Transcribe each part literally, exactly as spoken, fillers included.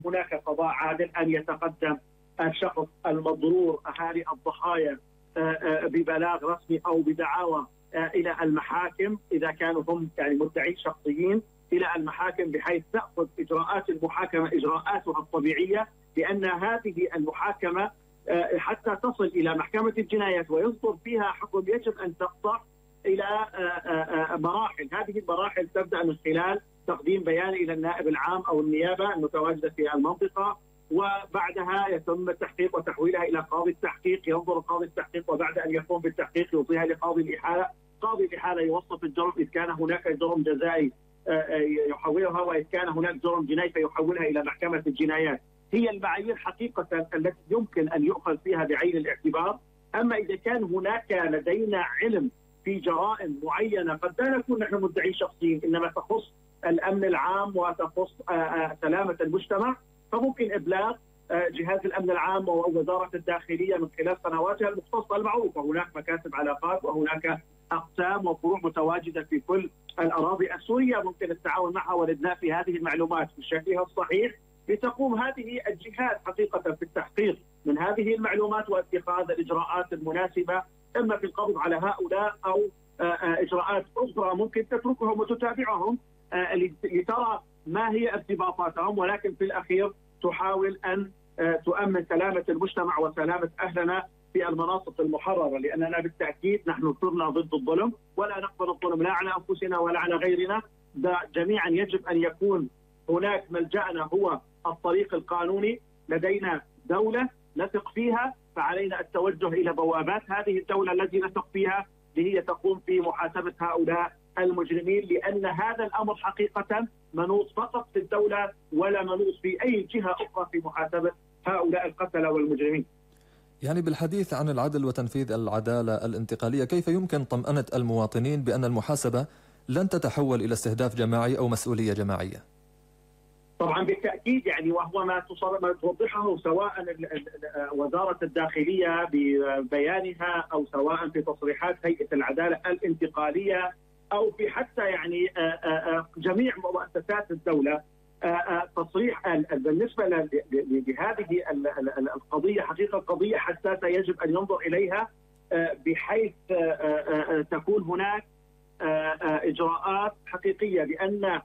هناك قضاء عادل، أن يتقدم الشخص المضرور أهالي الضحايا ببلاغ رسمي أو بدعاوى إلى المحاكم إذا كانوا هم يعني مدعين شخصيين إلى المحاكم، بحيث تأخذ إجراءات المحاكمة إجراءاتها الطبيعية، لأن هذه المحاكمة حتى تصل إلى محكمة الجنايات ويصدر فيها حكم يجب أن تقطع إلى مراحل. هذه المراحل تبدأ من خلال تقديم بيان إلى النائب العام أو النيابة المتواجدة في المنطقة، وبعدها يتم التحقيق وتحويلها إلى قاضي التحقيق، ينظر قاضي التحقيق وبعد أن يقوم بالتحقيق يعطيها لقاضي الإحالة، قاضي الإحالة يوصف الجرم، إذ كان هناك جرم جزائي يحولها، وإذ كان هناك جرم جنائي فيحولها إلى محكمة الجنايات. هي المعايير حقيقة التي يمكن أن يؤخذ فيها بعين الاعتبار. أما إذا كان هناك لدينا علم في جرائم معينة قد لا نكون نحن مدعين شخصيين، إنما تخص الأمن العام وتخص سلامة المجتمع، فممكن إبلاغ جهاز الأمن العام ووزارة الداخلية من خلال قنواتها المختصة المعروفة. هناك مكاتب علاقات وهناك أقسام وفروع متواجدة في كل الأراضي السورية، ممكن التعاون معها والإدلاء في هذه المعلومات بشكلها الصحيح، لتقوم هذه الجهات حقيقة في التحقيق من هذه المعلومات واتخاذ الإجراءات المناسبة، إما في القبض على هؤلاء أو إجراءات أخرى ممكن تتركهم وتتابعهم لترى ما هي ارتباطاتهم، ولكن في الأخير تحاول أن تؤمن سلامة المجتمع وسلامة أهلنا في المناطق المحررة، لأننا بالتأكيد نحن صرنا ضد الظلم ولا نقبل الظلم لا على أنفسنا ولا على غيرنا. جميعا يجب أن يكون هناك ملجأنا هو الطريق القانوني. لدينا دولة نثق فيها، فعلينا التوجه إلى بوابات هذه الدولة التي نثق فيها لهي تقوم في محاسبة هؤلاء المجرمين، لأن هذا الأمر حقيقة منوط فقط في الدولة ولا منوط في أي جهة أخرى في محاسبة هؤلاء القتلة والمجرمين. يعني بالحديث عن العدل وتنفيذ العدالة الانتقالية، كيف يمكن طمأنة المواطنين بأن المحاسبة لن تتحول إلى استهداف جماعي أو مسؤولية جماعية؟ طبعا بالتأكيد يعني، وهو ما ما توضحه سواء وزارة الداخلية ببيانها أو سواء في تصريحات هيئة العدالة الانتقالية أو في حتى يعني جميع مؤسسات الدولة. تصريح بالنسبة لهذه القضية حقيقة قضية حساسة يجب أن ينظر إليها، بحيث تكون هناك إجراءات حقيقية، لأن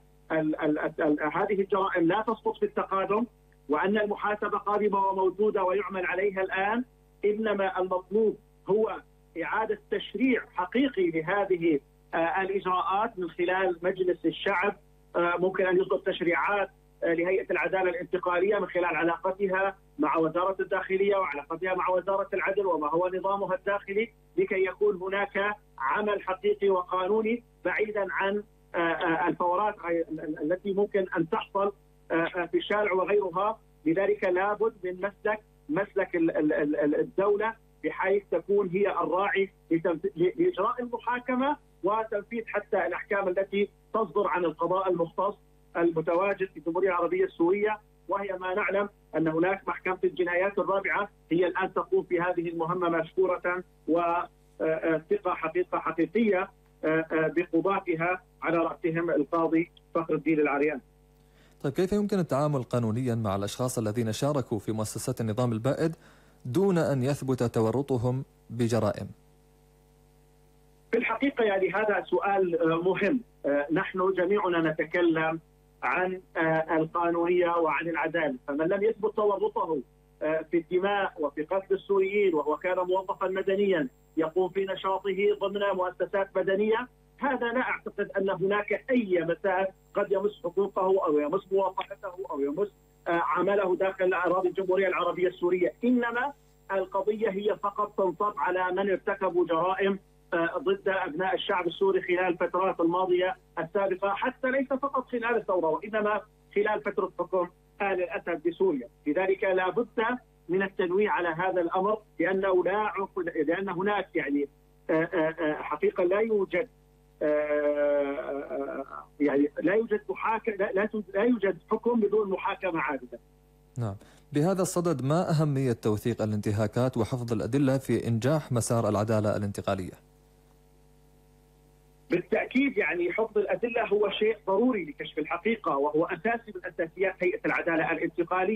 هذه الجرائم لا تسقط في التقادم، وأن المحاسبة قادمة وموجودة ويعمل عليها الآن. إنما المطلوب هو إعادة تشريع حقيقي لهذه الإجراءات من خلال مجلس الشعب. ممكن أن يصدر تشريعات لهيئة العدالة الانتقالية من خلال علاقتها مع وزارة الداخلية وعلاقتها مع وزارة العدل وما هو نظامها الداخلي، لكي يكون هناك عمل حقيقي وقانوني بعيدا عن الفورات التي ممكن أن تحصل في الشارع وغيرها. لذلك لابد من مسلك مسلك الدولة، بحيث تكون هي الراعي لإجراء المحاكمة وتنفيذ حتى الأحكام التي تصدر عن القضاء المختص المتواجد في الجمهورية العربية السورية. وهي ما نعلم أن هناك محكمة الجنايات الرابعة هي الآن تقوم في هذه المهمة مشكورة، وثقة حقيقة حقيقية بقضاتها على رأسهم القاضي فخر الدين العريان. طيب، كيف يمكن التعامل قانونيا مع الأشخاص الذين شاركوا في مؤسسات النظام البائد دون أن يثبت تورطهم بجرائم؟ في الحقيقة يعني هذا سؤال مهم. نحن جميعنا نتكلم عن القانونية وعن العدالة، فمن لم يثبت تورطه في الدماء وفي قتل السوريين وهو كان موظفا مدنيا يقوم في نشاطه ضمن مؤسسات مدنية، هذا لا أعتقد أن هناك أي مسائل قد يمس حقوقه أو يمس موظفته أو يمس عمله داخل أراضي الجمهورية العربية السورية. إنما القضية هي فقط تنصب على من ارتكبوا جرائم ضد أبناء الشعب السوري خلال الفترات الماضية السابقة، حتى ليس فقط خلال الثورة وإنما خلال فترة حكم آل الأسد بسوريا. لذلك لا بد من التنويه على هذا الأمر، لأنه لا لأن هناك يعني حقيقة لا يوجد يعني لا يوجد محاكمة لا لا يوجد حكم بدون محاكمة عادلة. نعم. بهذا الصدد، ما أهمية توثيق الانتهاكات وحفظ الأدلة في إنجاح مسار العدالة الانتقالية؟ بالتأكيد يعني حفظ الأدلة هو شيء ضروري لكشف الحقيقة، وهو أساسي من أساسيات هيئة العدالة الانتقالية.